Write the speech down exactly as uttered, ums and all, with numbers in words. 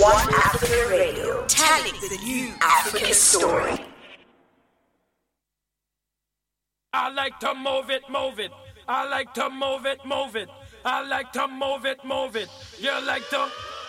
One Africa Radio, telling the new African story. I like to move it, move it. I like to move it, move it. I like to move it, move it. You like to